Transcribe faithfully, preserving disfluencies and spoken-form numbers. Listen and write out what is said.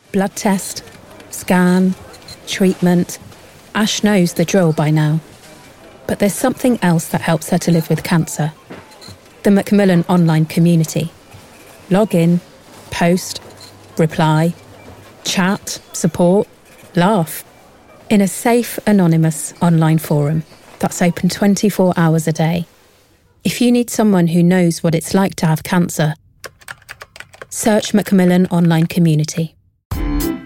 Blood test, scan, treatment. Ash knows the drill by now. But there's something else that helps her to live with cancer. The Macmillan online community. Log in, post, reply, chat, support, laugh. In a safe, anonymous online forum that's open twenty-four hours a day. If you need someone who knows what it's like to have cancer, search Macmillan Online Community.